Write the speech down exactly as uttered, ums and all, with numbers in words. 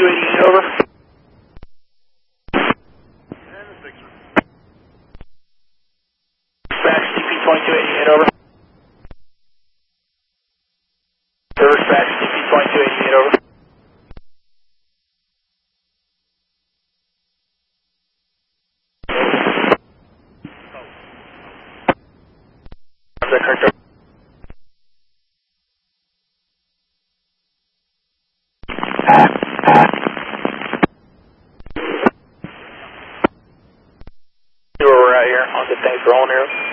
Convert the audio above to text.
two eighty-eight, over. Dispatch C P twenty-two eighty-eight, over. Service dispatch C P twenty-two eighty-eight, over. Is that correct, over? See where we're at here. I'll get things rolling here.